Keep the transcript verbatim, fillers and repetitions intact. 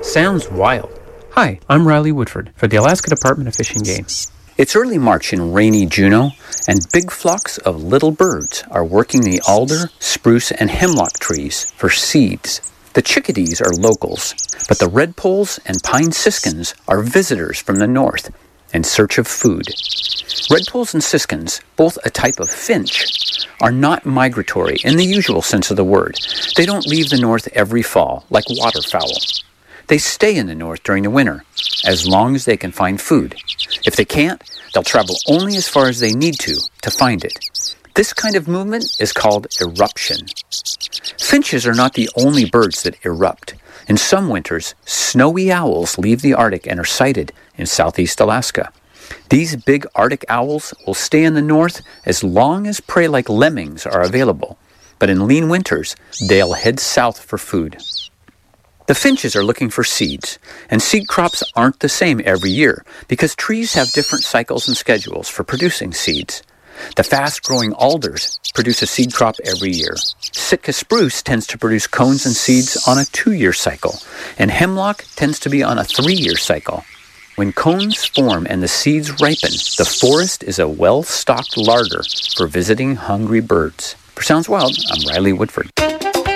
Sounds wild. Hi, I'm Riley Woodford for the Alaska Department of Fish and Game. It's early March in rainy Juneau, and big flocks of little birds are working the alder, spruce, and hemlock trees for seeds. The chickadees are locals, but the redpolls and pine siskins are visitors from the north in search of food. Redpolls and siskins, both a type of finch, are not migratory in the usual sense of the word. They don't leave the north every fall like waterfowl. They stay in the north during the winter, as long as they can find food. If they can't, they'll travel only as far as they need to to find it. This kind of movement is called eruption. Finches are not the only birds that erupt. In some winters, snowy owls leave the Arctic and are sighted in southeast Alaska. These big Arctic owls will stay in the north as long as prey like lemmings are available. But in lean winters, they'll head south for food. The finches are looking for seeds, and seed crops aren't the same every year because trees have different cycles and schedules for producing seeds. The fast-growing alders produce a seed crop every year. Sitka spruce tends to produce cones and seeds on a two-year cycle, and hemlock tends to be on a three-year cycle. When cones form and the seeds ripen, the forest is a well-stocked larder for visiting hungry birds. For Sounds Wild, I'm Riley Woodford.